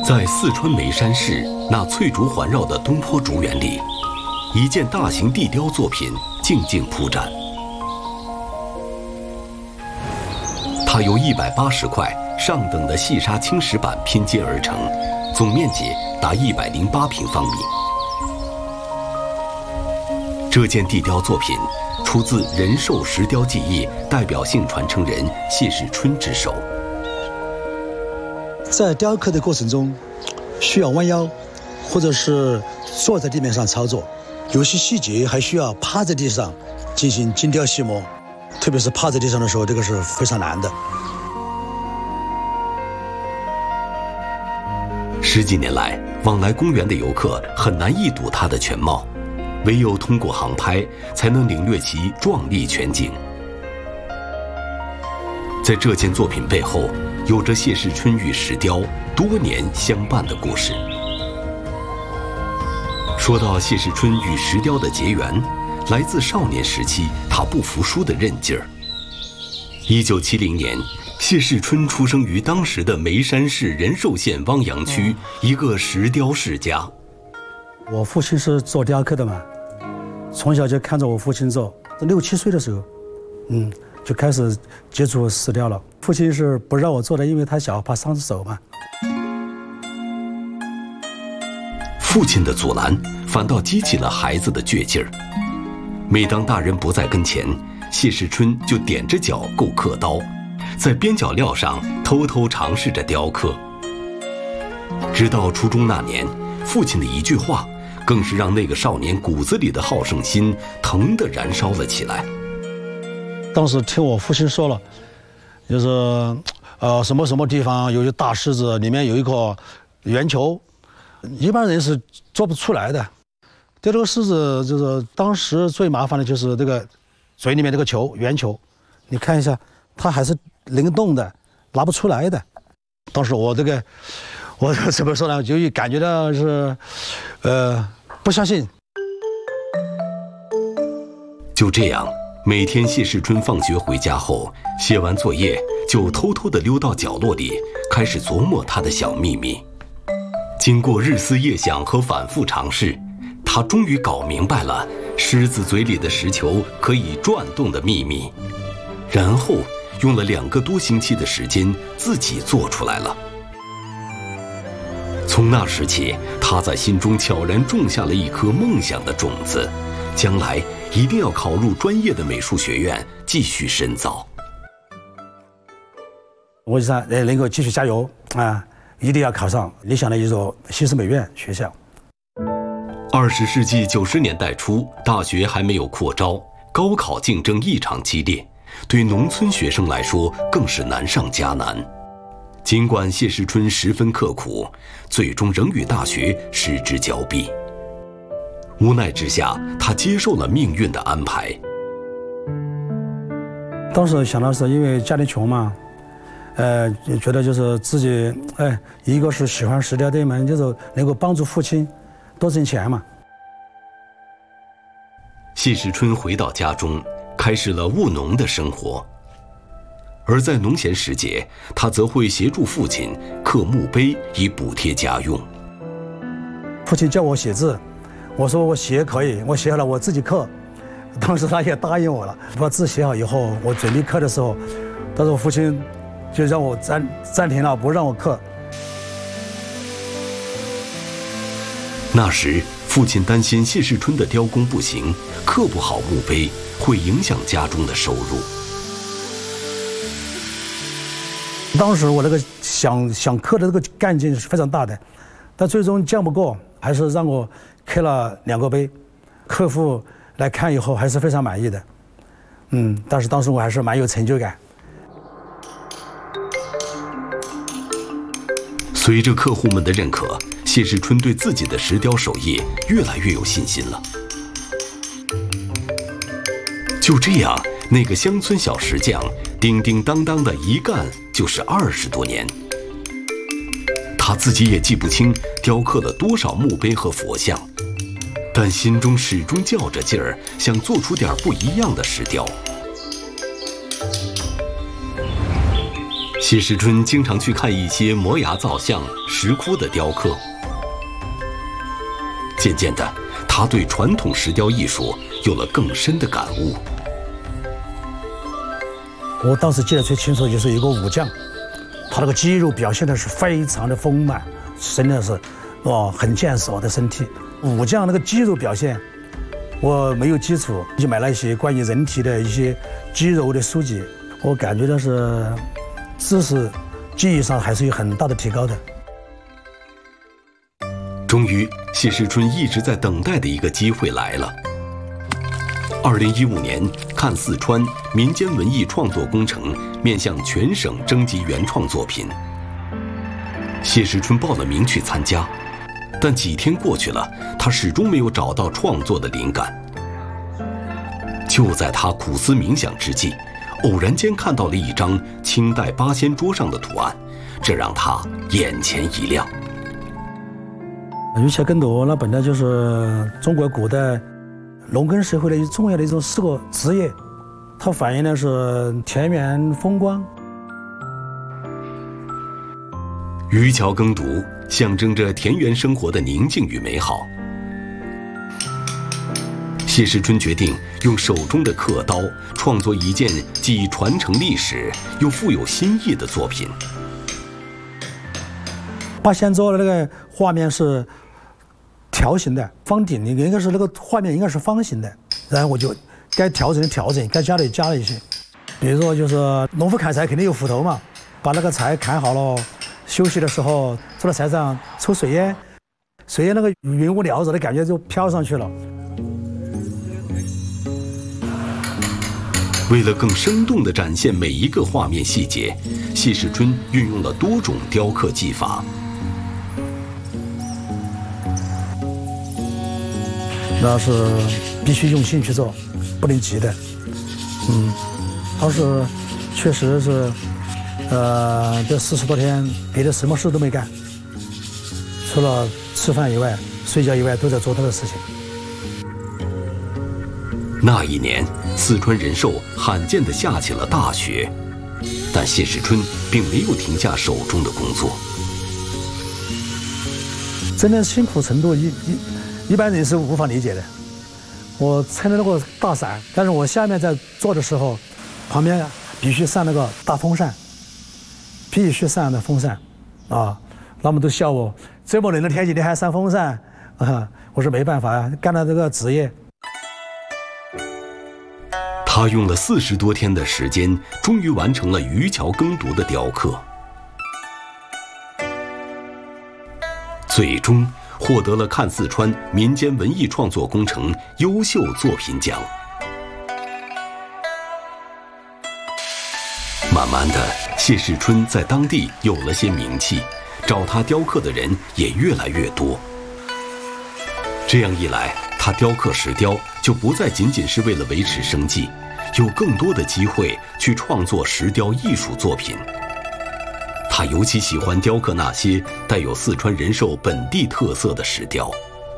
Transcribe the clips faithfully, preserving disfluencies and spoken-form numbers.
在四川眉山市那翠竹环绕的东坡竹园里，一件大型地雕作品静静铺展。它由一百八十块上等的细沙青石板拼接而成，总面积达一百零八平方米。这件地雕作品出自仁寿石雕技艺代表性传承人谢世春之手。 在雕刻的过程中，需要弯腰，或者是坐在地面上操作，有些细节还需要趴在地上进行精雕细磨，特别是趴在地上的时候，这个是非常难的。 十几年来，往来公园的游客很难一睹它的全貌，唯有通过航拍才能领略其壮丽全景。在这件作品背后，有着谢世春与石雕多年相伴的故事。说到谢世春与石雕的结缘，来自少年时期他不服输的韧劲儿。一九七零年，谢世春出生于当时的眉山市仁寿县汪洋区一个石雕世家。 我父亲是做雕刻的嘛，从小就看着我父亲做，六七岁的时候，嗯。就开始接触石雕了。父亲是不让我做的，因为他小，怕伤手嘛。 父亲的阻拦，反倒激起了孩子的倔劲儿。每当大人不在跟前，谢世春就踮着脚够刻刀，在边角料上偷偷尝试着雕刻。直到初中那年，父亲的一句话，更是让那个少年骨子里的好胜心腾地燃烧了起来。 当时听我父亲说了，就是，呃，什么什么地方有一大狮子，里面有一颗圆球，一般人是做不出来的。对这个狮子，就是当时最麻烦的就是这个嘴里面这个球，圆球，你看一下，它还是灵动的，拿不出来的。当时我这个，我怎么说呢，就感觉到是，呃，不相信。 就这样。每天谢世春放学回家后，写完作业就偷偷地溜到角落里，开始琢磨他的小秘密。经过日思夜想和反复尝试，他终于搞明白了狮子嘴里的石球可以转动的秘密，然后用了两个多星期的时间自己做出来了。从那时起，他在心中悄然种下了一颗梦想的种子，将来一定要考入专业的美术学院继续深造。 我就想能够继续加油啊，一定要考上理想的一所西式美院学校。 二十世纪九十年代初，大学还没有扩招，高考竞争异常激烈，对农村学生来说更是难上加难。尽管谢世春十分刻苦，最终仍与大学失之交臂。无奈之下，他接受了命运的安排。 当时想的是，因为家里穷嘛，呃，觉得就是自己，哎，一个是喜欢石雕，对门就是能够帮助父亲多挣钱嘛。 谢世春回到家中，开始了务农的生活。而在农闲时节，他则会协助父亲刻墓碑，以补贴家用。 父亲叫我写字。我说我写可以，我写好了我自己刻。当时他也答应我了。把字写好以后，我准备刻的时候，但是我父亲就让我暂暂停了，不让我刻。 那时，父亲担心谢世春的雕工不行，刻不好墓碑会影响家中的收入。 当时我那个想想刻的这个干劲是非常大的，但最终犟不过，还是让我刻了两个碑，客户来看以后还是非常满意的，嗯，但是当时我还是蛮有成就感。 随着客户们的认可，谢世春对自己的石雕手艺越来越有信心了。就这样，那个乡村小石匠叮叮当当的一干就是二十多年。他自己也记不清雕刻了多少墓碑和佛像，但心中始终较着劲儿，想做出点不一样的石雕。 谢世春经常去看一些摩崖造像、石窟的雕刻，渐渐的，他对传统石雕艺术有了更深的感悟。 我当时记得最清楚的就是一个武将，他那个肌肉表现的是非常的丰满，真的是，哇，很健硕的身体。武将那个肌肉表现，我没有基础，就买了一些关于人体的一些肌肉的书籍，我感觉到是知识、技艺上还是有很大的提高的。 终于，谢世春一直在等待的一个机会来了。二零一五年，看四川民间文艺创作工程面向全省征集原创作品。谢世春报了名去参加，但几天过去了，他始终没有找到创作的灵感。就在他苦思冥想之际，偶然间看到了一张清代八仙桌上的图案，这让他眼前一亮。 玉桥耕读那本来就是中国古代农耕社会的一重要的一种四个职业，它反映的是田园风光。 渔樵耕读象征着田园生活的宁静与美好。谢世春决定用手中的刻刀创作一件既传承历史又富有新意的作品。 八仙桌的那个画面是条形的，方顶应该是那个画面应该是方形的，然后我就该调整的调整，该加的也加了一些。比如说就是农夫砍柴肯定有斧头嘛，把那个柴砍好了，休息的时候坐在柴上抽水烟，水烟那个云雾缭绕的感觉就飘上去了。 为了更生动地展现每一个画面细节，谢世春运用了多种雕刻技法。 那是必须用心去做，不能急的。嗯，当时确实是，呃，这四十多天，别的什么事都没干，除了吃饭以外、睡觉以外，都在做他的事情。 那一年，四川仁寿罕见地下起了大雪，但谢世春并没有停下手中的工作。 真的辛苦程度一一。一般人是无法理解的。我撑着那个大伞，但是我下面在做的时候，旁边必须上那个大风扇，必须上那风扇，啊，他们都笑我，这么冷的天气你还上风扇啊？我说没办法呀，干了这个职业。 他用了四十多天的时间，终于完成了渔樵耕读的雕刻，最终获得了看四川民间文艺创作工程优秀作品奖。慢慢的，谢世春在当地有了些名气，找他雕刻的人也越来越多。这样一来，他雕刻石雕就不再仅仅是为了维持生计，有更多的机会去创作石雕艺术作品。他尤其喜欢雕刻那些带有四川仁寿本地特色的石雕。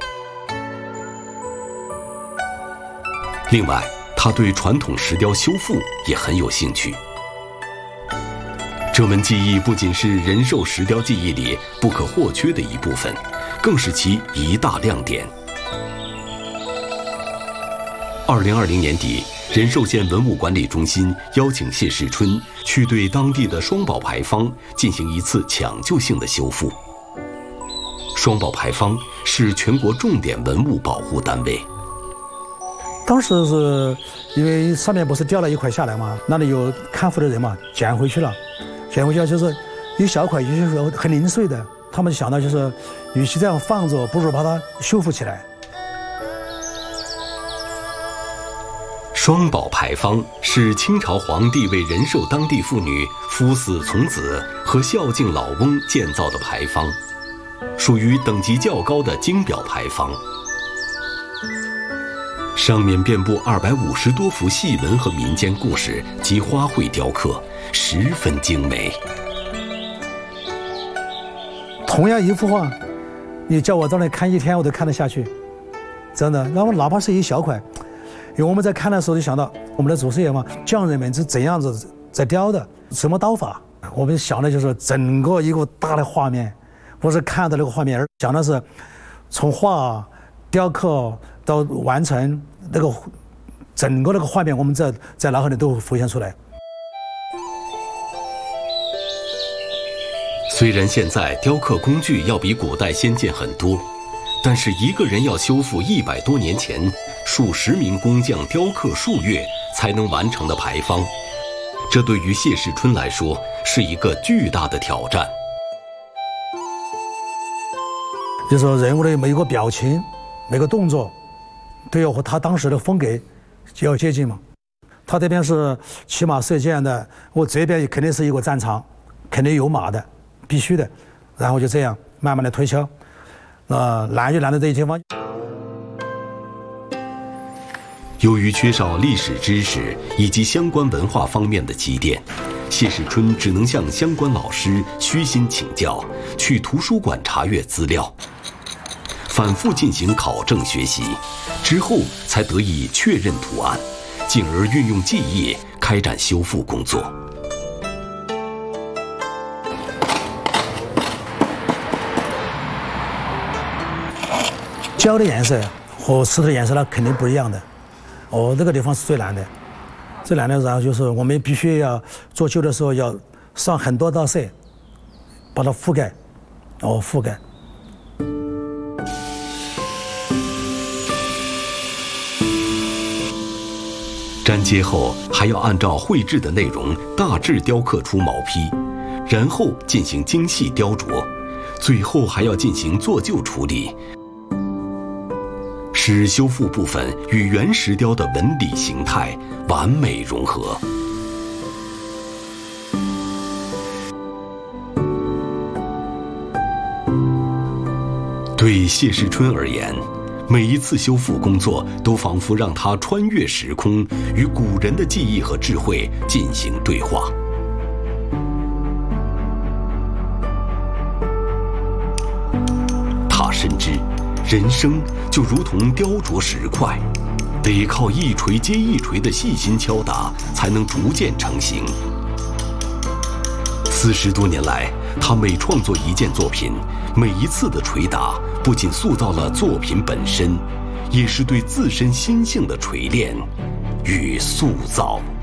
另外，他对传统石雕修复也很有兴趣。这门技艺不仅是仁寿石雕技艺里不可或缺的一部分，更是其一大亮点。二零二零年底，仁寿县文物管理中心邀请谢世春去对当地的双宝牌坊进行一次抢救性的修复。双宝牌坊是全国重点文物保护单位。 当时是因为上面不是掉了一块下来嘛，那里有看护的人嘛，捡回去了，捡回去了就是一小块，就是很零碎的。他们想到就是，与其这样放着，不如把它修复起来。 双宝牌坊是清朝皇帝为仁寿当地妇女夫死从子和孝敬老翁建造的牌坊，属于等级较高的精表牌坊。上面遍布二百五十多幅戏文和民间故事及花卉雕刻，十分精美。 同样一幅画，你叫我在那看一天，我都看得下去，真的。然后哪怕是一小块。因为我们在看的时候就想到我们的祖师爷嘛，匠人们是怎样子在雕的，什么刀法， 我们想的就是整个一个大的画面，不是看到那个画面，而想的是从画、雕刻到完成那个整个那个画面，我们在在脑海里都会浮现出来。 虽然现在雕刻工具要比古代先进很多，但是一个人要修复一百多年前数十名工匠雕刻数月才能完成的牌坊，这对于谢世春来说是一个巨大的挑战。 就是说人物的每一个表情、每个动作，都要和他当时的风格就要接近嘛。他这边是骑马射箭的，我这边肯定是一个战场，肯定有马的，必须的。然后就这样慢慢的推敲，呃，难就难在这些地方。 由于缺少历史知识以及相关文化方面的积淀，谢世春只能向相关老师虚心请教，去图书馆查阅资料，反复进行考证学习，之后才得以确认图案，进而运用技艺开展修复工作。 胶的颜色和石头的颜色那肯定不一样的。哦，这个地方是最难的，最难的然后就是我们必须要做旧的时候要上很多道色，把它覆盖，哦覆盖。 粘接后还要按照绘制的内容大致雕刻出毛坯，然后进行精细雕琢，最后还要进行做旧处理，使修复部分与原石雕的纹理形态完美融合。对谢世春而言，每一次修复工作都仿佛让他穿越时空，与古人的技艺和智慧进行对话。他深知，人生就如同雕琢石块，得靠一锤接一锤的细心敲打，才能逐渐成型。四十多年来，他每创作一件作品，每一次的捶打，不仅塑造了作品本身，也是对自身心性的锤炼与塑造。